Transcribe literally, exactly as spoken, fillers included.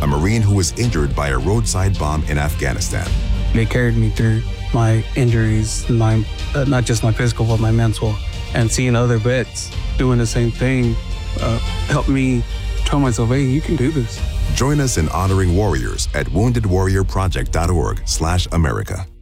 Marine who was injured by a roadside bomb in Afghanistan. They carried me through my injuries, my uh, not just my physical, but my mental. And seeing other vets doing the same thing uh, helped me tell myself, hey, you can do this. Join us in honoring warriors at wounded warrior project dot org slash America.